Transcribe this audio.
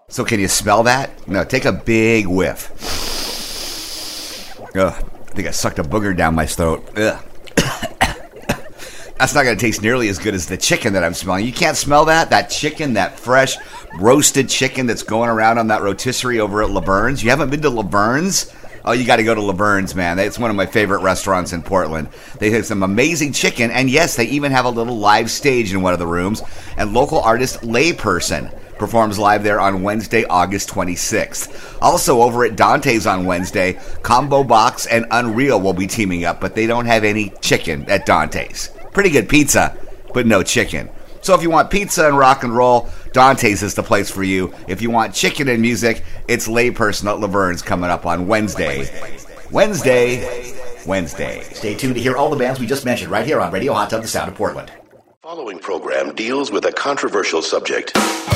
So can you smell that? No, take a big whiff. Ugh, I think I sucked a booger down my throat. Ugh. That's not going to taste nearly as good as the chicken that I'm smelling. You can't smell that? That chicken, that fresh roasted chicken that's going around on that rotisserie over at Laverne's. You haven't been to Laverne's? Oh, you got to go to Laverne's, man. It's one of my favorite restaurants in Portland. They have some amazing chicken, and yes, they even have a little live stage in one of the rooms. And local artist Layperson performs live there on Wednesday, August 26th. Also, over at Dante's on Wednesday, Combo Box and Unreal will be teaming up, but they don't have any chicken at Dante's. Pretty good pizza, but no chicken. So if you want pizza and rock and roll, Dante's is the place for you. If you want chicken and music, it's Layperson at Laverne's coming up on Wednesday. Stay tuned to hear all the bands we just mentioned right here on Radio Hot Tub, the Sound of Portland. Following program deals with a controversial subject.